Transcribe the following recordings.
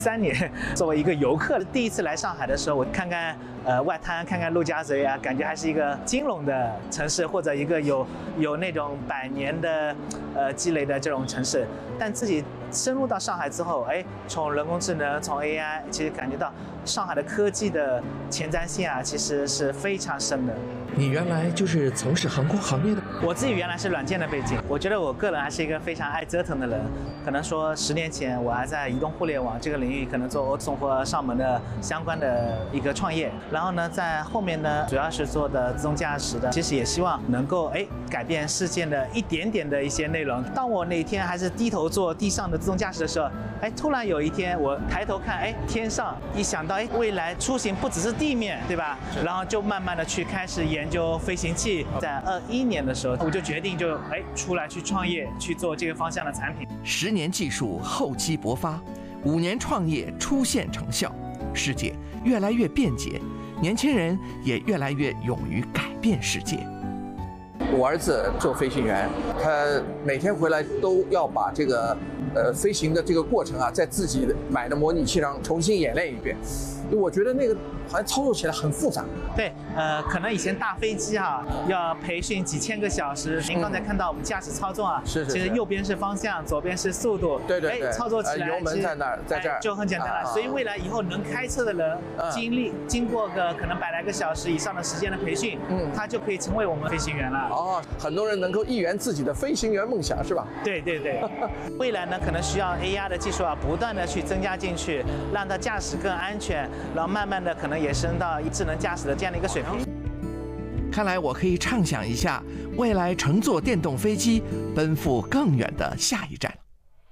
3年，作为一个游客，第一次来上海的时候，我看看外滩，看看陆家嘴啊，感觉还是一个金融的城市，或者一个有那种100年的积累的这种城市。但自己深入到上海之后，从人工智能，从 AI， 其实感觉到上海的科技的前瞻性啊，其实是非常深的。 你原来就是从事航空行业的？ 我自己原来是软件的背景，我觉得我个人还是一个非常爱折腾的人。可能说10年前我还在移动互联网这个领域，可能做送货上门的相关的一个创业。然后呢，在后面呢，主要是做的自动驾驶的，其实也希望能够改变世界的一点点的一些内容。当我哪天还是低头做地上的自动驾驶的时候，突然有一天我抬头看，天上一想到，未来出行不只是地面，对吧？然后就慢慢的去开始研究飞行器。在21年的时候，我就决定出来去创业，去做这个方向的产品。 10年技术厚积薄发，5年创业出现成效，世界越来越便捷，年轻人也越来越勇于改变世界。 我儿子做飞行员，他每天回来都要把这个飞行的这个过程啊，在自己买的模拟器上重新演练一遍。我觉得那个好像操作起来很复杂。 对，可能以前大飞机要培训几千个小时。您刚才看到我们驾驶操纵啊， 是其实右边是方向，左边是速度。 对， 操作起来油门在那儿，在这儿就很简单了。所以未来以后能开车的人，经过个可能100来个小时以上的时间的培训，他就可以成为我们飞行员了。 很多人能够一圆自己的飞行员梦想，是吧？ 对。未来呢，可能需要 AI 的技术不断的去增加进去，让它驾驶更安全，然后慢慢的可能也升到智能驾驶的这样的一个水平。 看来我可以畅想一下，未来乘坐电动飞机奔赴更远的下一站。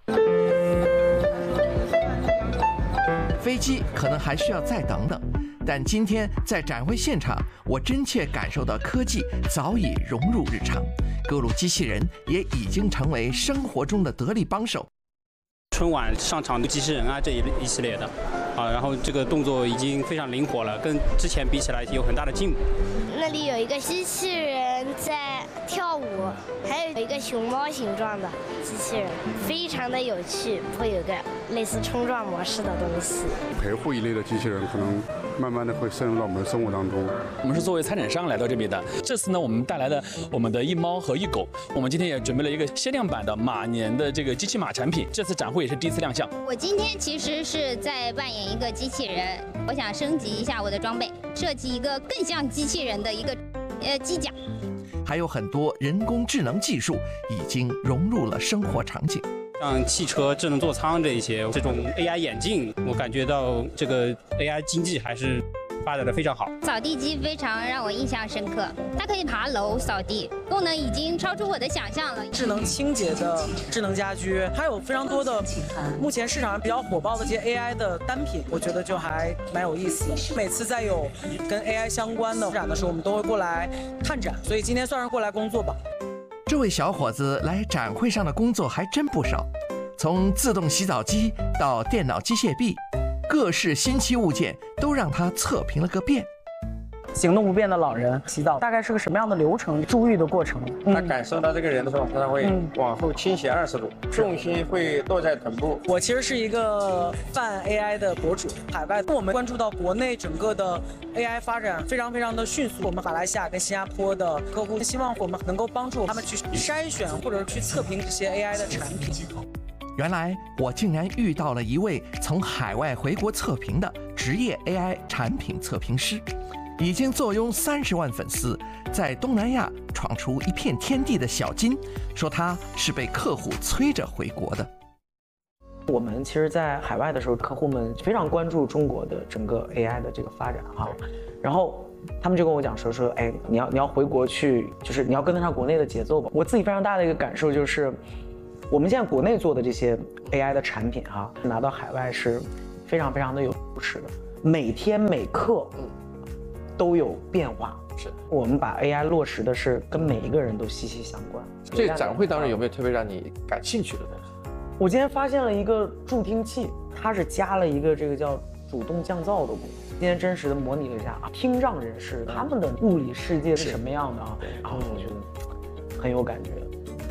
飞机可能还需要再等等，但今天在展会现场，我真切感受到科技早已融入日常，各路机器人也已经成为生活中的得力帮手。 春晚上场的机器人啊，这一系列的，然后这个动作已经非常灵活了，跟之前比起来有很大的进步。 那里有一个机器人在跳舞，还有一个熊猫形状的机器人，非常的有趣，会有个类似冲撞模式的东西。 陪护一类的机器人可能慢慢的会渗入到我们的生活当中。 我们是作为参展商来到这边的，这次呢，我们带来的我们的一猫和一狗，我们今天也准备了一个限量版的马年的这个机器马产品，这次展会也是第一次亮相。 我今天其实是在扮演一个机器人，我想升级一下我的装备，设计一个更像机器人的一个机甲。 还有很多人工智能技术已经融入了生活场景， 像汽车智能座舱这种 AI 眼镜，我感觉到这个 AI 经济还是发展的非常好。 扫地机非常让我印象深刻，它可以爬楼扫地，功能已经超出我的想象了。 智能清洁的智能家居，还有非常多的目前市场上比较火爆的这些 AI 的单品，我觉得就还蛮有意思的。每次在有跟 AI 相关的展的时候，我们都会过来看展，所以今天算是过来工作吧。 这位小伙子来展会上的工作还真不少，从自动洗澡机到电脑机械臂，各式新奇物件都让他测评了个遍。 行动不便的老人洗澡大概是个什么样的流程？注意的过程。 他感受到这个人的时候，他会往后倾斜20度，重心会落在臀部。 我其实是一个泛 AI 的博主，海外我们关注到国内整个的 AI 发展非常的迅速。我们马来西亚跟新加坡的客户希望我们能够帮助他们去筛选或者去测评这些 AI 的产品。 原来我竟然遇到了一位从海外回国测评的职业 AI 产品测评师，已经坐拥30万粉丝，在东南亚闯出一片天地的小金，说他是被客户催着回国的。 我们其实在海外的时候，客户们非常关注中国的整个 AI 的这个发展然后他们就跟我讲说你要回国去，就是你要跟得上国内的节奏吧。我自己非常大的一个感受就是，我们现在国内做的这些 AI 的产品拿到海外是非常的有优势的，每天每刻都有变化。 是我们把 AI 落实的是跟每一个人都息息相关。 这展会当中有没有特别让你感兴趣的东西？ 我今天发现了一个助听器，它是加了一个这个叫主动降噪的功能。今天真实的模拟了一下听障人士他们的物理世界是什么样的然后我觉得很有感觉。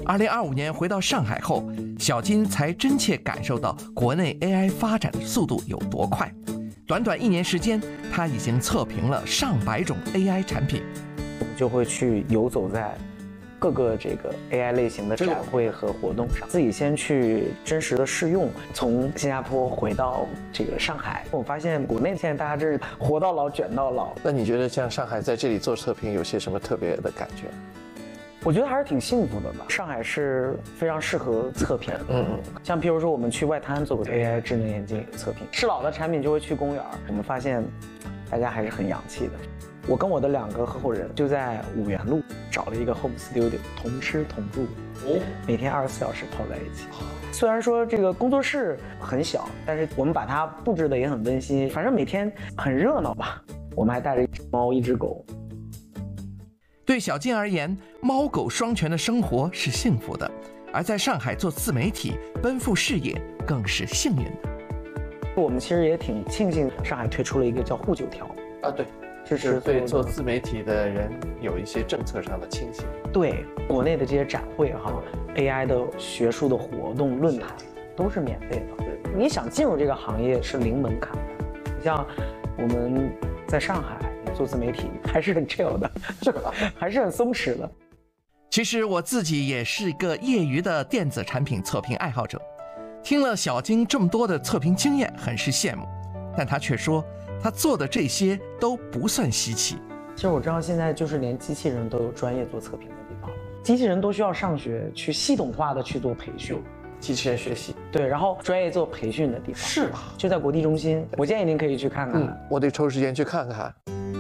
2025年回到上海后，小金才真切感受到国内 AI 发展的速度有多快。短短1年时间，他已经测评了上百种 AI 产品。 我们就会去游走在各个这个 AI 类型的展会和活动上，自己先去真实的试用。从新加坡回到这个上海，我发现国内现在大家真是活到老卷到老。 那你觉得像上海在这里做测评有些什么特别的感觉？ 我觉得还是挺幸福的吧。上海是非常适合测评，像譬如说我们去外滩做过 AI 智能眼镜测评，试老的产品就会去公园，我们发现大家还是很洋气的。我跟我的2个合伙人就在五原路找了一个 home studio， 同吃同住，每天24小时泡在一起。虽然说这个工作室很小，但是我们把它布置的也很温馨，反正每天很热闹吧。我们还带着1只猫1只狗。 对小金而言，猫狗双全的生活是幸福的，而在上海做自媒体奔赴事业更是幸运的。 我们其实也挺庆幸上海推出了一个叫沪9条啊，对，支持对做自媒体的人有一些政策上的倾斜。对， 国内的这些展会AI 的学术的活动论坛都是免费的，你想进入这个行业是零门槛的。你像我们在上海做自媒体还是很 chill 的，还是很松弛的。 其实我自己也是个业余的电子产品测评爱好者，听了小金这么多的测评经验，很是羡慕，但他却说他做的这些都不算稀奇。 其实我知道现在就是连机器人都有专业做测评的地方，机器人都需要上学去系统化的去做培训， 机器人学习， 对，然后专业做培训的地方是吧？ 就在国际中心，我建议您可以去看看。 我得抽时间去看看。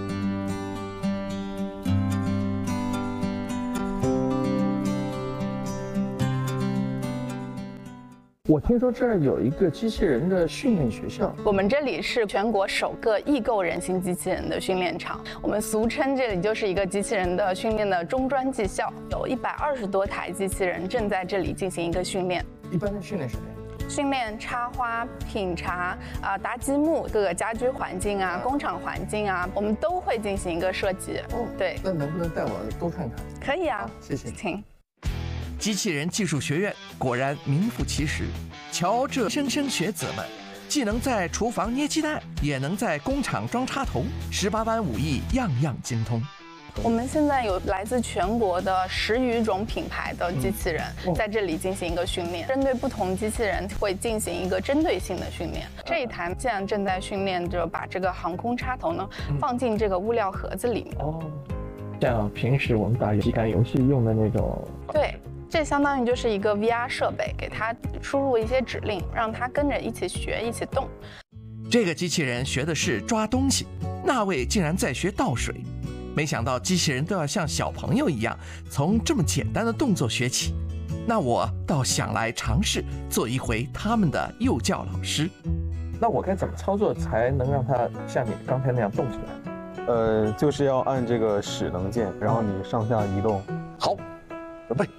我听说这儿有一个机器人的训练学校， 我们这里是全国首个易购人形机器人的训练场，我们俗称这里就是一个机器人的训练的中专技校，有120多台机器人正在这里进行一个训练。 一般的训练什么呀？ 训练插花、品茶搭积木，各个家居环境啊、工厂环境啊，我们都会进行一个设计。对。 那能不能带我多看看？ 可以啊， 谢谢。 请。 机器人技术学院果然名副其实，瞧这莘莘学子们，既能在厨房捏鸡蛋，也能在工厂装插头，18般武艺样样精通。 我们现在有来自全国的10余种品牌的机器人在这里进行一个训练，针对不同机器人会进行一个针对性的训练。这一台现在正在训练着把这个航空插头呢放进这个物料盒子里面。 像平时我们打体感游戏用的那种。 对。这相当于就是一个 VR 设备，给它输入一些指令，让它跟着一起学、一起动。 这个机器人学的是抓东西，那位竟然在学倒水。没想到机器人都要像小朋友一样，从这么简单的动作学起。那我倒想来尝试做一回他们的幼教老师。 那我该怎么操作才能让它像你刚才那样动起来？ 就是要按这个使能键，然后你上下移动。 好。准备。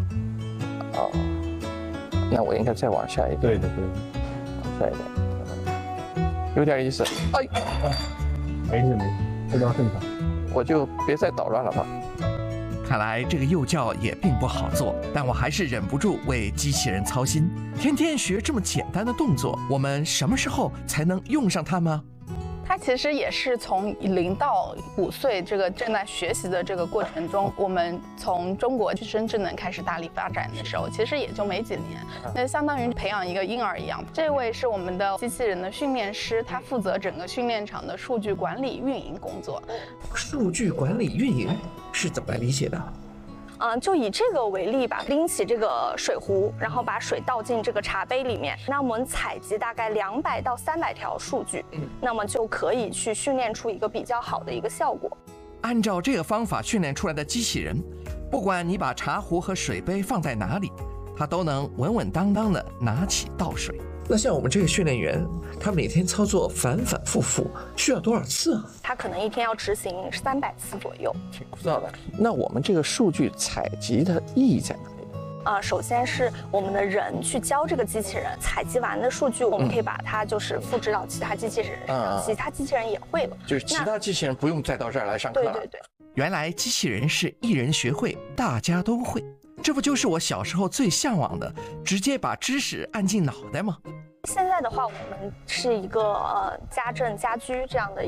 那我应该再往下一点。 对的， 往下一点，有点意思。哎， 没事，非常正常。 我就别再捣乱了吧。 看来这个幼教也并不好做，但我还是忍不住为机器人操心。天天学这么简单的动作，我们什么时候才能用上它吗？ 它其实也是从0到5岁这个正在学习的这个过程中，我们从中国具身智能开始大力发展的时候，其实也就没几年，那相当于培养一个婴儿一样。这位是我们的机器人的训练师，他负责整个训练场的数据管理运营工作。 数据管理运营是怎么来理解的？ 就以这个为例吧，拎起这个水壶，然后把水倒进这个茶杯里面，那我们采集大概200到300条数据，那么就可以去训练出一个比较好的一个效果。 按照这个方法训练出来的机器人，不管你把茶壶和水杯放在哪里，它都能稳稳当当的拿起倒水。那像我们这个训练员，他每天操作反反复复，需要多少次啊？ 他可能一天要执行300次左右， 挺枯燥的。那我们这个数据采集的意义在哪里？ 首先是我们的人去教这个机器人，采集完的数据，我们可以把它就是复制到其他机器人身上，其他机器人也会了。 就是其他机器人不用再到这儿来上课了。 对。 原来机器人是一人学会，大家都会。 这不就是我小时候最向往的，直接把知识按进脑袋吗？ 现在的话，我们是一个家政家居这样的